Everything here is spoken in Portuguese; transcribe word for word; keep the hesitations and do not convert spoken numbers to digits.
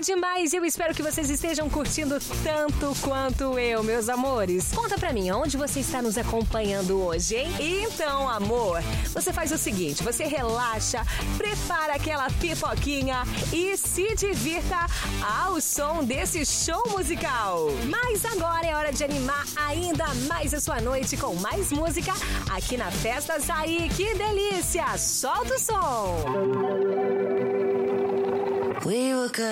demais. Eu espero que vocês estejam curtindo tanto quanto eu, meus amores. Conta pra mim, onde você está nos acompanhando hoje, hein? Então, amor, você faz o seguinte, você relaxa, prepara aquela pipoquinha e se divirta ao som desse show musical. Mas agora é hora de animar ainda mais a sua noite com mais música aqui na Festa Açaí. Que delícia! Solta o som!